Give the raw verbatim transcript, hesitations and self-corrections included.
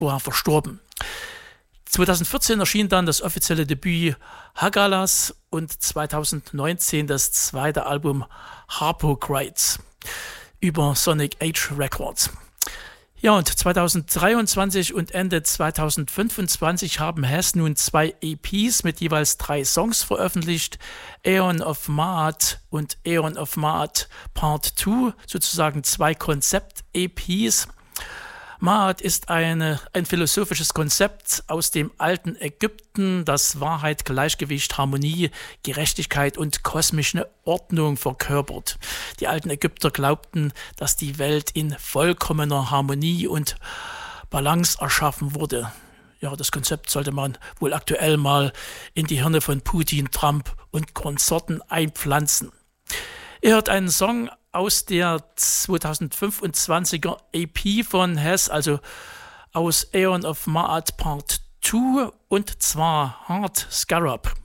Februar verstorben. zweitausendvierzehn erschien dann das offizielle Debüt Hagalas und zweitausendneunzehn das zweite Album Harpocrates über Sonic Age Records. Ja, und zweitausenddreiundzwanzig und Ende zweitausendfünfundzwanzig haben Has nun zwei E Ps mit jeweils drei Songs veröffentlicht. Aeon of Maat und Aeon of Maat Part zwei, sozusagen zwei Konzept-E Ps. Maat ist eine, ein philosophisches Konzept aus dem alten Ägypten, das Wahrheit, Gleichgewicht, Harmonie, Gerechtigkeit und kosmische Ordnung verkörpert. Die alten Ägypter glaubten, dass die Welt in vollkommener Harmonie und Balance erschaffen wurde. Ja, das Konzept sollte man wohl aktuell mal in die Hirne von Putin, Trump und Konsorten einpflanzen. Ihr hört einen Song aus der zweitausendfünfundzwanziger E P von Has, also aus Aeon of Maat Part zwei, und zwar Hard Scarab.